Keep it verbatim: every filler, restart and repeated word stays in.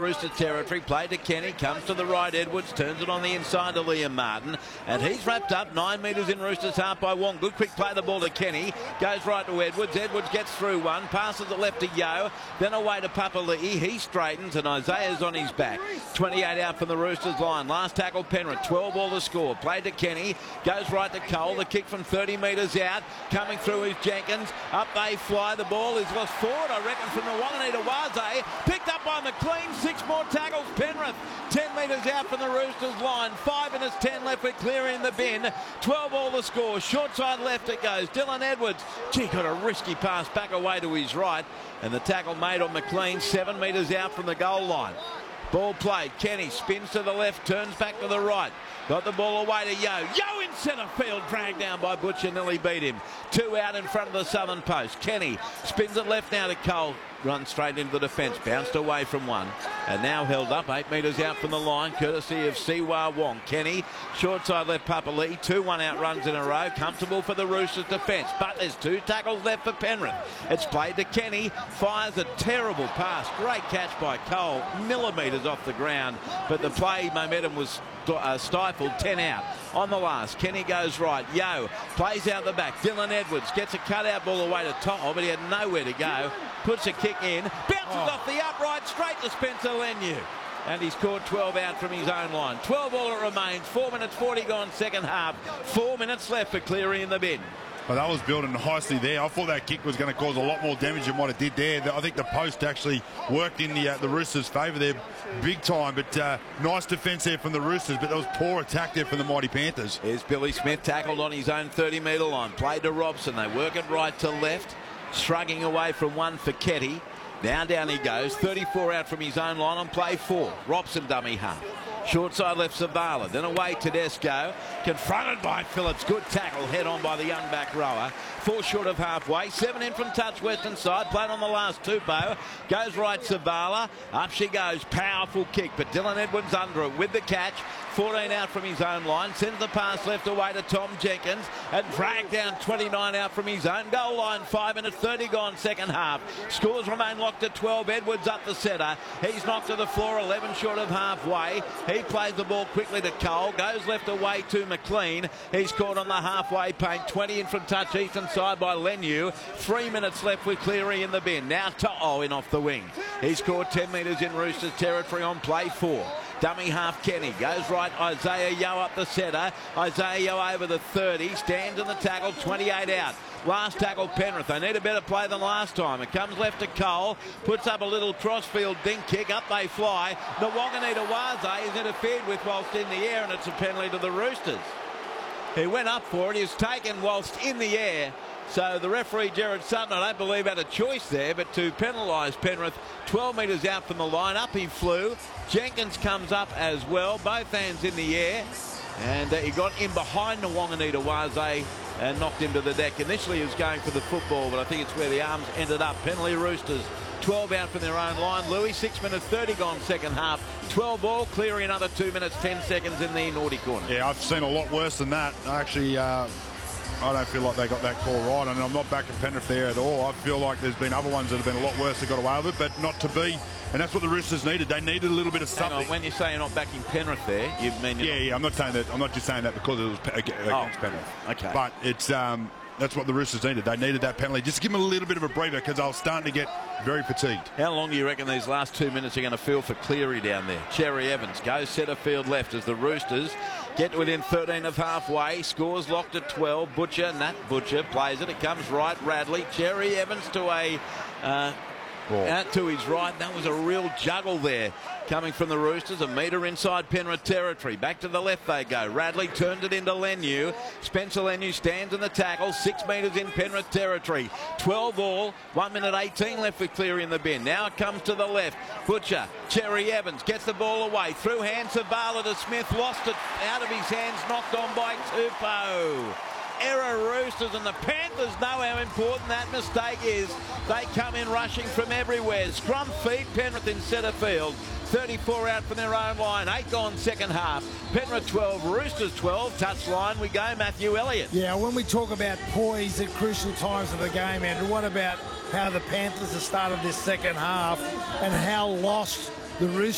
Rooster territory. Play to Kenny, comes to the right. Edwards turns it on the inside to Liam Martin, and he's wrapped up nine metres in Roosters half by Wong. Good quick play the ball to Kenny, goes right to Edwards. Edwards gets through one, passes it left to Yo, then away to Papali'i. He straightens, and Isaiah's on his back. twenty-eight out from the Roosters line. Last tackle Penrith, twelve all to score. Play to Kenny, goes right to Cole. The kick from thirty metres out, coming through is Jenkins. Up they fly. The ball is lost forward, I reckon, from the Wanganita Waze. Picked up by McLean. Six more tackles. Penrith ten metres out from the Roosters line. Five minutes ten left with Cleary in the bin. twelve all to score. Short side left it goes. Dylan Edwards. Gee, got a risky pass back away to his right. And the tackle made on McLean. Seven metres out from the goal line. Ball played. Kenny spins to the left, turns back to the right. Got the ball away to Yo. Yo in centre field, dragged down by Butcher, nearly beat him. Two out in front of the southern post. Kenny spins it left now to Cole. Runs straight into the defence, bounced away from one. And now held up, eight metres out from the line, courtesy of Siwa Wong. Kenny, short side left Papali'i. Two one-out runs in a row, comfortable for the Roosters defence. But there's two tackles left for Penrith. It's played to Kenny, fires a terrible pass. Great catch by Cole, millimetres off the ground. But the play momentum was uh, stifled, ten out. On the last, Kenny goes right. Yo plays out the back. Dylan Edwards gets a cutout ball away to Tom, but he had nowhere to go. Puts a kick in, bounces oh. off the upright, straight to Spencer Leniu. And he's scored twelve out from his own line. twelve all it remains. four minutes forty gone second half. Four minutes left for Cleary in the bin. Well, that was building nicely there. I thought that kick was going to cause a lot more damage than what it did there. I think the post actually worked in the uh, the Roosters' favour there big time. But uh, nice defence there from the Roosters, but there was poor attack there from the Mighty Panthers. Here's Billy Smith tackled on his own thirty metre line. Played to Robson. They work it right to left. Shrugging away from one for Ketty. Now down he goes. thirty-four out from his own line on play four. Robson dummy half. Short side left Zavala. Then away Tedesco. Confronted by Phillips. Good tackle. Head on by the young back rower. Four short of halfway. Seven in from touch western side. Played on the last Tupou. Goes right Zavala. Up she goes. Powerful kick. But Dylan Edwards under it with the catch. fourteen out from his own line. Sends the pass left away to Tom Jenkins. And dragged down twenty-nine out from his own goal line. five minutes thirty gone second half. Scores remain locked at twelve. Edwards up the centre. He's knocked to the floor. eleven short of halfway. He plays the ball quickly to Cole. Goes left away to McLean. He's caught on the halfway paint. twenty in from touch eastern side by Leniu. Three minutes left with Cleary in the bin. Now To'o in off the wing. He's scored ten metres in Roosters territory on play four. Dummy half Kenny. Goes right Isaiah Yo up the centre. Isaiah Yo over the thirty. Stands in the tackle. twenty-eight out. Last tackle Penrith. They need a better play than last time. It comes left to Cole. Puts up a little crossfield dink kick. Up they fly. The Wanganita Waze is interfered with whilst in the air, and it's a penalty to the Roosters. He went up for it. He was taken whilst in the air. So the referee, Gerard Sutton, I don't believe had a choice there, but to penalise Penrith. twelve metres out from the line. Up he flew. Jenkins comes up as well. Both hands in the air. And uh, he got in behind the Wanganita Waze and knocked him to the deck. Initially he was going for the football, but I think it's where the arms ended up. Penalty Roosters. twelve out from their own line. Louis, six minutes thirty gone second half. twelve ball. Cleary another two minutes ten seconds in the naughty corner. Yeah, I've seen a lot worse than that. Actually, uh, I don't feel like they got that call right, and I'm not backing Penrith there at all. I feel like there's been other ones that have been a lot worse that got away with it, but not to be. And that's what the Roosters needed. They needed a little bit of something. Hang on, when you say you're not backing Penrith there, you mean you're yeah, not... yeah. I'm not saying that. I'm not just saying that because it was against oh, Penrith. Okay. But it's um, that's what the Roosters needed. They needed that penalty. Just give them a little bit of a breather because they were starting to get very fatigued. How long do you reckon these last two minutes are going to feel for Cleary down there? Cherry Evans goes centre field left as the Roosters get to within thirteen of halfway. Scores locked at twelve. Butcher, Nat Butcher plays it. It comes right. Radley. Cherry Evans to a... Uh, out to his right. That was a real juggle there coming from the Roosters. A metre inside Penrith territory. Back to the left they go. Radley turned it into Leniu. Spencer Leniu stands in the tackle. Six metres in Penrith territory. twelve all. one minute eighteen left with Cleary in the bin. Now it comes to the left. Butcher. Cherry Evans gets the ball away. Through hands of Zavala to Smith. Lost it out of his hands. Knocked on by Tupou. Error Roosters, and the Panthers know how important that mistake is. They come in rushing from everywhere. Scrum feed Penrith in centre field. thirty-four out from their own line. Eight gone second half. Penrith twelve, Roosters twelve. Touch line we go. Matthew Elliott. Yeah, when we talk about poise at crucial times of the game, Andrew, what about how the Panthers have started this second half and how lost the Roosters